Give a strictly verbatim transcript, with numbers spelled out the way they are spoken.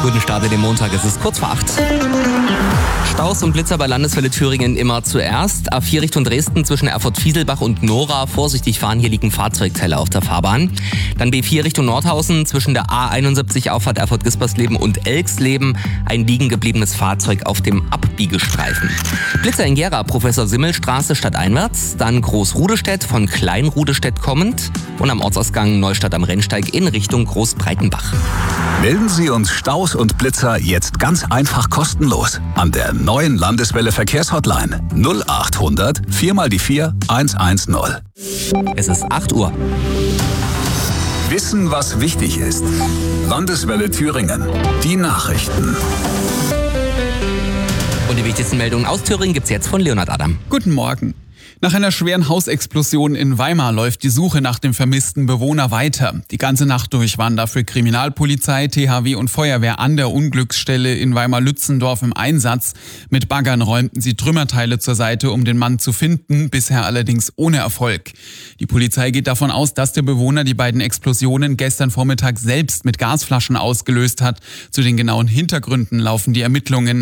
Guten Start in den Montag, es ist kurz vor acht. Staus und Blitzer bei Landeswelle Thüringen immer zuerst. A vier Richtung Dresden zwischen Erfurt-Fieselbach und Nora. Vorsichtig fahren, hier liegen Fahrzeugteile auf der Fahrbahn. Dann B vier Richtung Nordhausen zwischen der A einundsiebzig Auffahrt Erfurt-Gispersleben und Elksleben. Ein liegen gebliebenes Fahrzeug auf dem Abbiegestreifen. Blitzer in Gera, Professor-Simmel-Straße stadteinwärts. Dann Groß-Rudestädt von Klein-Rudestädt kommend. Und am Ortsausgang Neustadt am Rennsteig in Richtung Großbreitenbach. Melden Sie uns Staus und Blitzer jetzt ganz einfach kostenlos an der neuen Landeswelle Verkehrshotline null acht hundert vier mal die vier eins eins null. Es ist acht Uhr. Wissen, was wichtig ist. Landeswelle Thüringen. Die Nachrichten. Und die wichtigsten Meldungen aus Thüringen gibt's jetzt von Leonhard Adam. Guten Morgen. Nach einer schweren Hausexplosion in Weimar läuft die Suche nach dem vermissten Bewohner weiter. Die ganze Nacht durch waren dafür Kriminalpolizei, T H W und Feuerwehr an der Unglücksstelle in Weimar-Lützendorf im Einsatz. Mit Baggern räumten sie Trümmerteile zur Seite, um den Mann zu finden, bisher allerdings ohne Erfolg. Die Polizei geht davon aus, dass der Bewohner die beiden Explosionen gestern Vormittag selbst mit Gasflaschen ausgelöst hat. Zu den genauen Hintergründen laufen die Ermittlungen.